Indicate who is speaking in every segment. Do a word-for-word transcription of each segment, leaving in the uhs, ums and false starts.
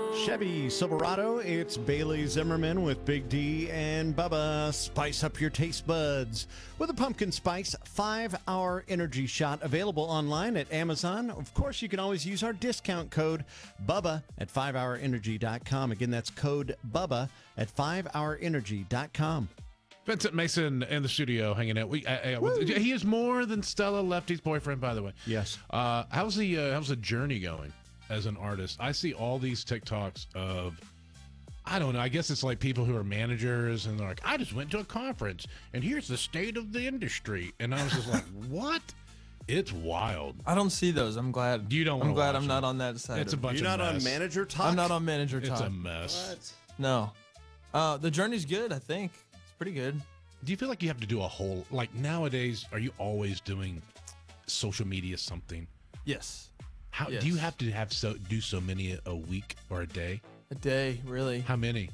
Speaker 1: Chevy Silverado, it's Bailey Zimmerman with Big D and Bubba. Spice up your taste buds with a pumpkin spice five-hour energy shot available online at Amazon. Of course, you can always use our discount code BUBBA at five hour energy dot com. Again, that's code BUBBA at five hour energy dot com.
Speaker 2: Vincent Mason in the studio hanging out. We, uh, uh, he is more than Stella Lefty's boyfriend, by the way.
Speaker 1: Yes.
Speaker 2: Uh, how's the uh, how's the journey going as an artist? I see all these TikToks of, I don't know, I guess it's like people who are managers and they're like, I just went to a conference and here's the state of the industry. And I was just like, what? It's wild.
Speaker 3: I don't see those. I'm glad.
Speaker 2: You don't
Speaker 3: I'm glad
Speaker 2: watch
Speaker 3: I'm not
Speaker 2: them.
Speaker 3: on that side.
Speaker 2: It's a
Speaker 3: of
Speaker 2: bunch
Speaker 1: You're
Speaker 2: of
Speaker 1: not
Speaker 2: mess.
Speaker 1: on manager talk?
Speaker 3: I'm not on manager talk.
Speaker 2: It's a mess.
Speaker 1: What?
Speaker 3: No. Uh, the journey's good, I think. It's pretty good.
Speaker 2: Do you feel like you have to do a whole, like nowadays, are you always doing social media something?
Speaker 3: Yes.
Speaker 2: How
Speaker 3: Yes.
Speaker 2: do you have to have so do so many a week or a day?
Speaker 3: A day, really.
Speaker 2: How many?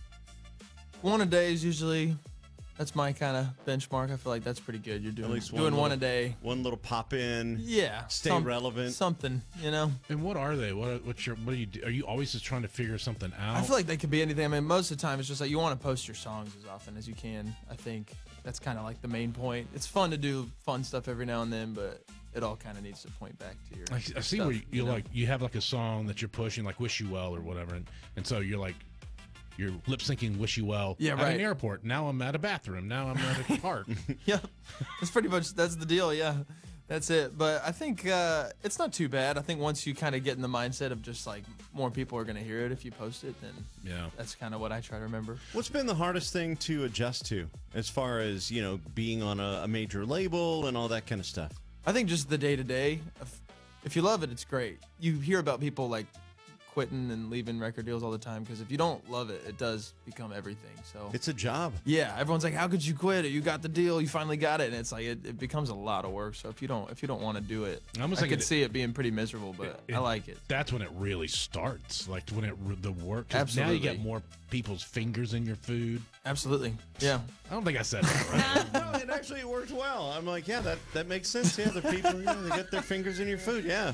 Speaker 3: One a day is usually, that's my kind of benchmark. I feel like that's pretty good. You're doing,
Speaker 1: least
Speaker 3: doing
Speaker 1: one
Speaker 3: one,
Speaker 1: little-
Speaker 3: a day.
Speaker 1: One little pop in.
Speaker 3: Yeah.
Speaker 1: Stay
Speaker 3: some-
Speaker 1: relevant.
Speaker 3: Something, you know?
Speaker 2: And what are they? What what's your what do you do? Are you always just trying to figure something out?
Speaker 3: I feel like they could be anything. I mean, most of the time it's just like you want to post your songs as often as you can. I think that's kind of like the main point. It's fun to do fun stuff every now and then, but it all kind of needs to point back to your
Speaker 2: I, I see
Speaker 3: stuff,
Speaker 2: where you, you
Speaker 3: know?
Speaker 2: like you have like a song that you're pushing, like "Wish You Well" or whatever, and, and so you're like you're lip syncing "Wish You Well"
Speaker 3: Yeah,
Speaker 2: at
Speaker 3: right.
Speaker 2: an airport. Now I'm at a bathroom. Now I'm at a park.
Speaker 3: Yeah, that's pretty much that's the deal. Yeah, that's it. But I think uh, it's not too bad. I think once you kind of get in the mindset of just like more people are gonna hear it if you post it, then
Speaker 2: Yeah.
Speaker 3: that's kind of what I try to remember.
Speaker 1: What's been the hardest thing to adjust to as far as, you know, being on a, a major label and all that kind of stuff?
Speaker 3: I think just the day to day. If you love it, it's great. You hear about people like quitting and leaving record deals all the time because if you don't love it, it does become everything. So
Speaker 1: It's a job.
Speaker 3: yeah, everyone's like, "How could you quit it? You got the deal. You finally got it." And it's like it, it becomes a lot of work. So if you don't if you don't want to do it,
Speaker 2: I almost
Speaker 3: I
Speaker 2: think
Speaker 3: could
Speaker 2: it-
Speaker 3: see it being pretty miserable, but
Speaker 2: it-
Speaker 3: I like it.
Speaker 2: That's when it really starts. Like when it the work. 'Cause now you get
Speaker 3: Absolutely.
Speaker 2: more people's fingers in your food.
Speaker 3: Absolutely. Yeah.
Speaker 2: I don't think I said that right.
Speaker 1: No, it actually worked well. I'm like, yeah, that, that makes sense. Yeah, the people, yeah, they get their fingers in your food. Yeah.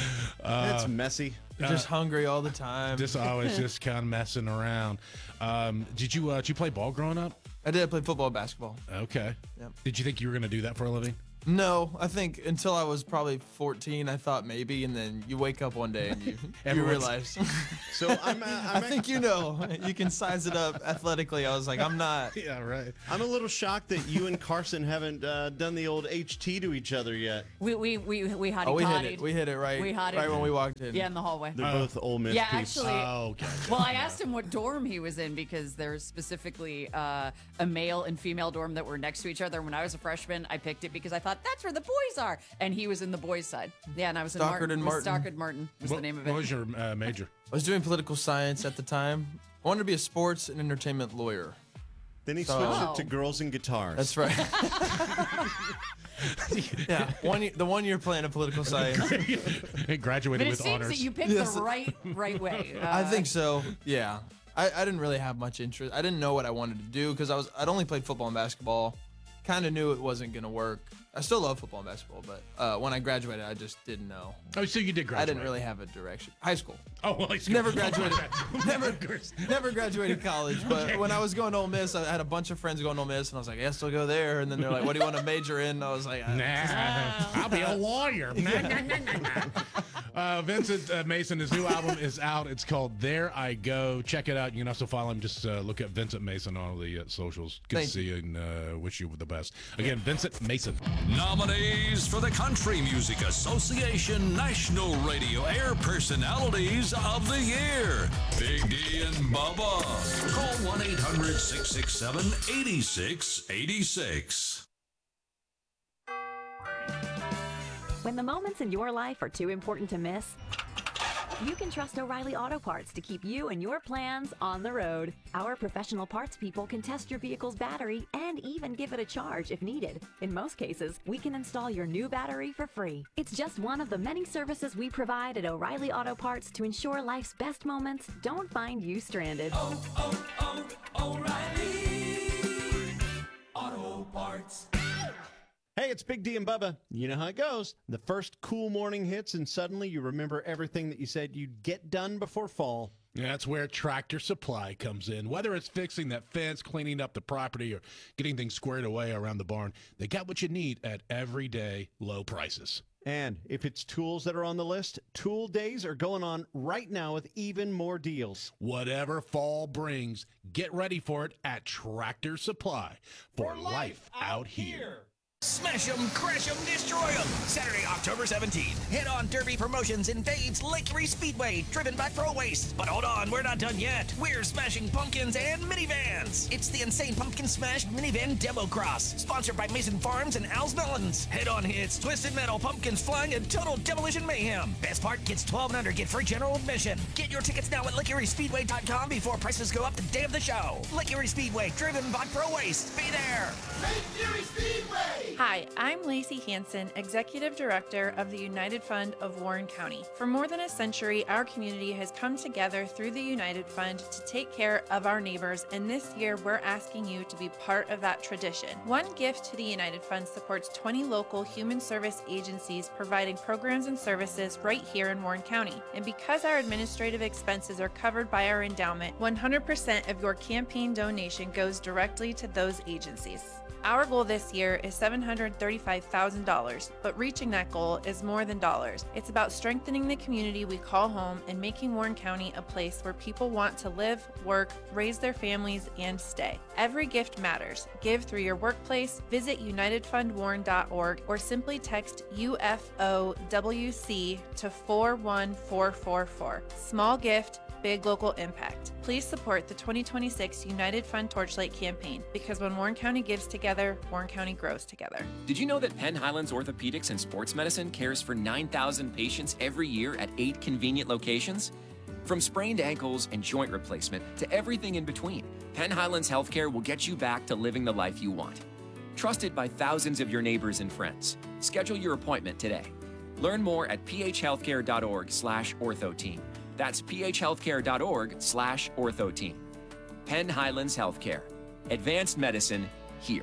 Speaker 1: It's messy.
Speaker 3: You're just hungry all the time.
Speaker 2: Just always just kind of messing around. Um, did you uh, did you play ball growing up?
Speaker 3: I did play football and basketball.
Speaker 2: Okay.
Speaker 3: Yep.
Speaker 2: Did you think you were going to do that for a living?
Speaker 3: No, I think until I was probably fourteen, I thought maybe, and then you wake up one day and you, you
Speaker 2: Everyone's-
Speaker 3: realize.
Speaker 1: So I'm, uh,
Speaker 3: I
Speaker 1: I'm,
Speaker 3: think you know. You can size it up athletically. I was like, I'm not.
Speaker 2: Yeah, right.
Speaker 1: I'm a little shocked that you and Carson haven't uh, done the old H T to each other yet.
Speaker 4: We we we we hotty
Speaker 3: Oh, we hit
Speaker 4: toddied.
Speaker 3: it. We hit it right.
Speaker 4: We hotted.
Speaker 3: right when we walked in.
Speaker 4: Yeah, in the hallway.
Speaker 1: They're both Ole Miss
Speaker 4: Yeah,
Speaker 1: peeps.
Speaker 4: actually.
Speaker 2: Oh, okay.
Speaker 4: Well, I asked him what dorm he was in because there's specifically uh, a male and female dorm that were next to each other. When I was a freshman, I picked it because I thought that's where the boys are, and he was in the boys' side. Yeah, and I was in
Speaker 3: Stockard
Speaker 4: Martin.
Speaker 3: and
Speaker 4: was
Speaker 3: Martin.
Speaker 4: Stockard Martin was
Speaker 2: What,
Speaker 4: the name of
Speaker 2: what
Speaker 4: it.
Speaker 2: was your uh, major?
Speaker 3: I was doing political science at the time. I wanted to be a sports and entertainment lawyer.
Speaker 1: Then he
Speaker 3: So-
Speaker 1: switched
Speaker 4: Oh.
Speaker 1: it to girls and guitars.
Speaker 3: That's right. yeah, one year, the one year plan of political science.
Speaker 2: He graduated
Speaker 4: but it
Speaker 2: with
Speaker 4: seems
Speaker 2: honors.
Speaker 4: that you picked
Speaker 3: Yes.
Speaker 4: the right right way. Uh,
Speaker 3: I think so. Yeah. I, I didn't really have much interest. I didn't know what I wanted to do because I was I'd only played football and basketball. Kind of knew it wasn't gonna work. I still love football and basketball, but uh, when I graduated, I just didn't know.
Speaker 2: oh, so you did graduate.
Speaker 3: I didn't really have a direction. High school.
Speaker 2: Oh, well, I see.
Speaker 3: Never
Speaker 2: Oh,
Speaker 3: graduated. never,
Speaker 2: of course.
Speaker 3: never graduated college. But when I was going to Ole Miss, I had a bunch of friends going to Ole Miss, and I was like, I guess I'll go there. And then they're like, what do you want to major in? And I was like, I-
Speaker 2: Nah, I'll be a lawyer. Nah, nah, nah, nah, nah. Uh, Vincent uh, Mason, his new album is out. It's called There I Go. Check it out. You can also follow him. Just uh, look at Vincent Mason on all the uh, socials. Good
Speaker 3: Thank
Speaker 2: to see you and uh, wish you the best. Again, Vincent Mason.
Speaker 5: Nominees for the Country Music Association National Radio Air Personalities of the Year. Big D and Bubba. Call one eight hundred six six seven eight six eight six.
Speaker 6: When the moments in your life are too important to miss, you can trust O'Reilly Auto Parts to keep you and your plans on the road. Our professional parts people can test your vehicle's battery and even give it a charge if needed. In most cases, we can install your new battery for free. It's just one of the many services we provide at O'Reilly Auto Parts to ensure life's best moments don't find you stranded.
Speaker 7: Oh, oh, oh, O'Reilly Auto Parts.
Speaker 1: Hey, it's Big D and Bubba. You know how it goes. The first cool morning hits, and suddenly you remember everything that you said you'd get done before fall.
Speaker 2: Yeah, that's where Tractor Supply comes in. Whether it's fixing that fence, cleaning up the property, or getting things squared away around the barn, they got what you need at everyday low prices.
Speaker 1: And if it's tools that are on the list, Tool Days are going on right now with even more deals.
Speaker 2: Whatever fall brings, get ready for it at Tractor Supply for, for life, life out here. here.
Speaker 7: Smash 'em, crash 'em, destroy 'em. Saturday, October seventeenth. Head on Derby Promotions in Fade's Lake Erie Speedway, driven by Pro Waste. But hold on, we're not done yet. We're smashing pumpkins and minivans. It's the Insane Pumpkin Smash Minivan Demo Cross, sponsored by Mason Farms and Al's Melons. Head-on hits, twisted metal, pumpkins flying, and total demolition mayhem. Best part, kids twelve and under get free general admission. Get your tickets now at lake erie speedway dot com before prices go up the day of the show. Lake Erie Speedway, driven by Pro Waste. Be there.
Speaker 8: Lake Erie Speedway!
Speaker 9: Hi, I'm Lacey Hanson, Executive Director of the United Fund of Warren County. For more than a century, our community has come together through the United Fund to take care of our neighbors, and this year we're asking you to be part of that tradition. One gift to the United Fund supports twenty local human service agencies providing programs and services right here in Warren County. And because our administrative expenses are covered by our endowment, one hundred percent of your campaign donation goes directly to those agencies. Our goal this year is seven hundred thirty-five thousand dollars, but reaching that goal is more than dollars. It's about strengthening the community we call home and making Warren County a place where people want to live, work, raise their families, and stay. Every gift matters. Give through your workplace, visit united fund warren dot org, or simply text U F O W C to four one four four four. Small gift, big local impact. Please support the twenty twenty-six United Fund Torchlight campaign, because when Warren County gives together, Warren County grows together.
Speaker 10: Did you know that Penn Highlands Orthopedics and Sports Medicine cares for nine thousand patients every year at eight convenient locations? From sprained ankles and joint replacement to everything in between, Penn Highlands Healthcare will get you back to living the life you want. Trusted by thousands of your neighbors and friends. Schedule your appointment today. Learn more at p h healthcare dot org slash ortho team. That's p h healthcare dot org slash ortho team. Penn Highlands Healthcare. Advanced medicine here.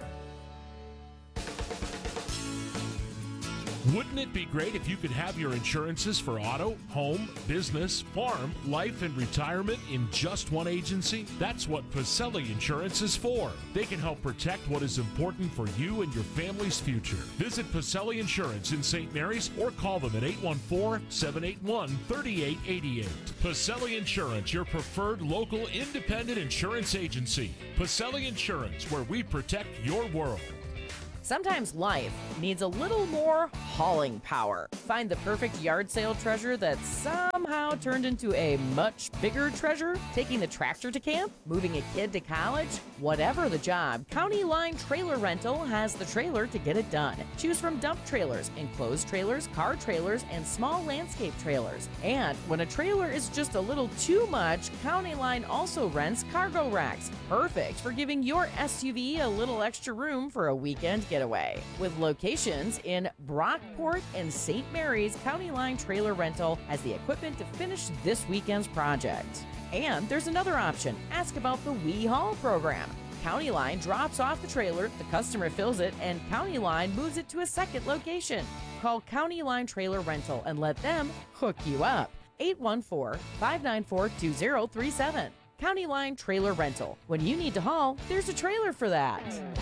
Speaker 11: Wouldn't it be great if you could have your insurances for auto, home, business, farm, life, and retirement in just one agency? That's what Pacelli Insurance is for. They can help protect what is important for you and your family's future. Visit Pacelli Insurance in Saint Mary's or call them at eight one four, seven eight one, three eight eight eight. Pacelli Insurance, your preferred local independent insurance agency. Pacelli Insurance, where we protect your world.
Speaker 12: Sometimes life needs a little more hauling power. Find the perfect yard sale treasure that somehow turned into a much bigger treasure? Taking the tractor to camp? Moving a kid to college? Whatever the job, County Line Trailer Rental has the trailer to get it done. Choose from dump trailers, enclosed trailers, car trailers, and small landscape trailers. And when a trailer is just a little too much, County Line also rents cargo racks. Perfect for giving your S U V a little extra room for a weekend getaway. With locations in Brockport and Saint Mary's, County Line Trailer Rental has the equipment to finish this weekend's project. And there's another option. Ask about the We Haul program. County Line drops off the trailer, the customer fills it, and County Line moves it to a second location. Call County Line Trailer Rental and let them hook you up. eight one four, five nine four, two zero three seven. County Line Trailer Rental. When you need to haul, there's a trailer for that.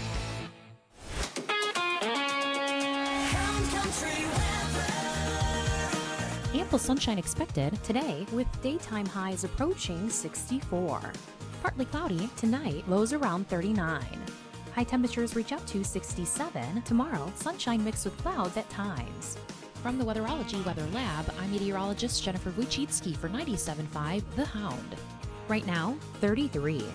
Speaker 13: Ample sunshine expected today with daytime highs approaching sixty-four. Partly cloudy tonight, lows around thirty-nine. High temperatures reach up to sixty-seven. Tomorrow, sunshine mixed with clouds at times. From the Weatherology Weather Lab, I'm meteorologist Jennifer Wojcicki for ninety-seven point five The Hound. Right now, thirty-three.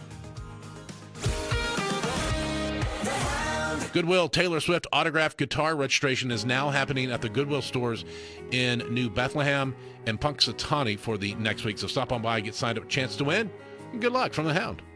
Speaker 2: Goodwill Taylor Swift autographed guitar registration is now happening at the Goodwill stores in New Bethlehem and Punxsutawney for the next week. So stop on by, get signed up, chance to win, and good luck from the Hound.